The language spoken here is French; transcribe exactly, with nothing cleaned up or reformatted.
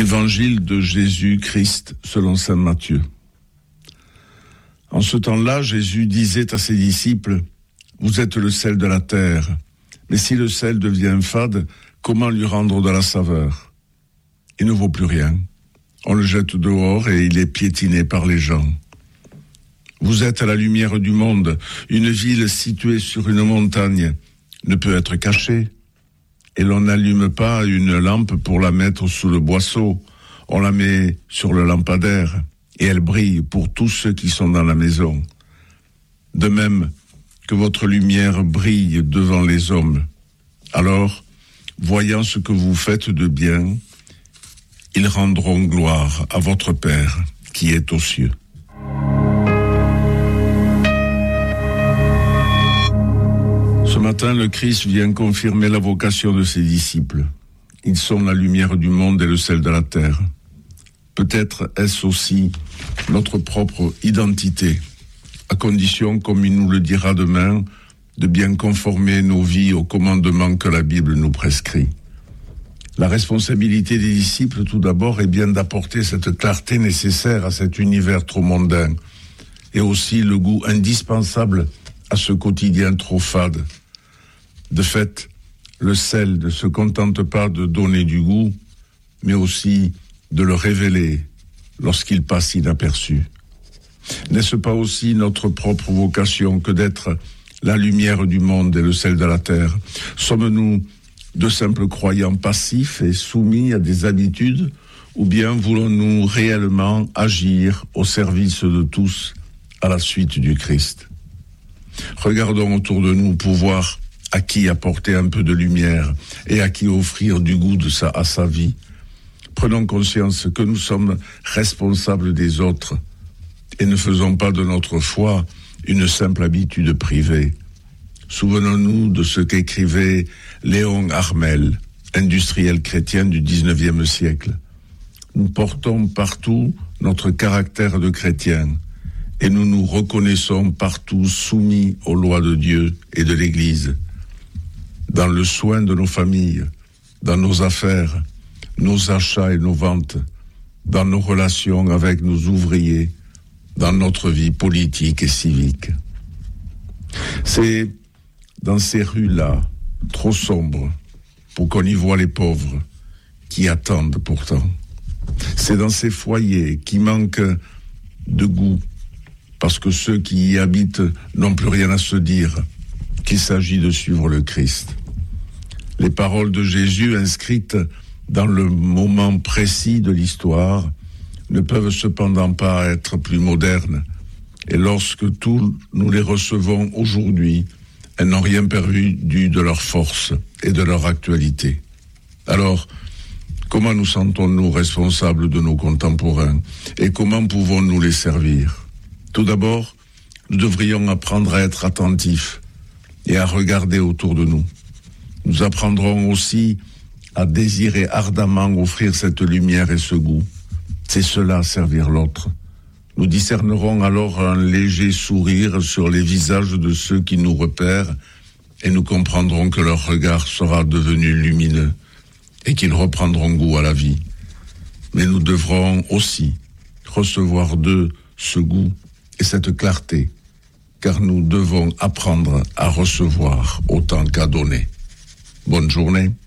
Évangile de Jésus-Christ selon saint Matthieu. En ce temps-là, Jésus disait à ses disciples : « Vous êtes le sel de la terre, mais si le sel devient fade, comment lui rendre de la saveur ? Il ne vaut plus rien. On le jette dehors et il est piétiné par les gens. Vous êtes la lumière du monde. Une ville située sur une montagne ne peut être cachée. Et l'on n'allume pas une lampe pour la mettre sous le boisseau. On la met sur le lampadaire et elle brille pour tous ceux qui sont dans la maison. De même que votre lumière brille devant les hommes. Alors, voyant ce que vous faites de bien, ils rendront gloire à votre Père qui est aux cieux. » Ce matin, le Christ vient confirmer la vocation de ses disciples. Ils sont la lumière du monde et le sel de la terre. Peut-être est-ce aussi notre propre identité, à condition, comme il nous le dira demain, de bien conformer nos vies aux commandements que la Bible nous prescrit. La responsabilité des disciples, tout d'abord, est bien d'apporter cette clarté nécessaire à cet univers trop mondain, et aussi le goût indispensable à ce quotidien trop fade. De fait, le sel ne se contente pas de donner du goût, mais aussi de le révéler lorsqu'il passe inaperçu. N'est-ce pas aussi notre propre vocation que d'être la lumière du monde et le sel de la terre ? Sommes-nous de simples croyants passifs et soumis à des habitudes, ou bien voulons-nous réellement agir au service de tous à la suite du Christ ? Regardons autour de nous pour voir à qui apporter un peu de lumière et à qui offrir du goût de sa, à sa vie. Prenons conscience que nous sommes responsables des autres et ne faisons pas de notre foi une simple habitude privée. Souvenons-nous de ce qu'écrivait Léon Armel, industriel chrétien du dix-neuvième siècle. Nous portons partout notre caractère de chrétien et nous nous reconnaissons partout soumis aux lois de Dieu et de l'Église. Dans le soin de nos familles, dans nos affaires, nos achats et nos ventes, dans nos relations avec nos ouvriers, dans notre vie politique et civique. C'est dans ces rues-là, trop sombres, pour qu'on y voit les pauvres, qui attendent pourtant. C'est dans ces foyers qui manquent de goût, parce que ceux qui y habitent n'ont plus rien à se dire, qu'il s'agit de suivre le Christ. Les paroles de Jésus inscrites dans le moment précis de l'histoire ne peuvent cependant pas être plus modernes. Et lorsque tous nous les recevons aujourd'hui, elles n'ont rien perdu de leur force et de leur actualité. Alors, comment nous sentons-nous responsables de nos contemporains et comment pouvons-nous les servir ? Tout d'abord, nous devrions apprendre à être attentifs et à regarder autour de nous. Nous apprendrons aussi à désirer ardemment offrir cette lumière et ce goût. C'est cela, servir l'autre. Nous discernerons alors un léger sourire sur les visages de ceux qui nous repèrent et nous comprendrons que leur regard sera devenu lumineux et qu'ils reprendront goût à la vie. Mais nous devrons aussi recevoir d'eux ce goût et cette clarté, car nous devons apprendre à recevoir autant qu'à donner. Bonne journée.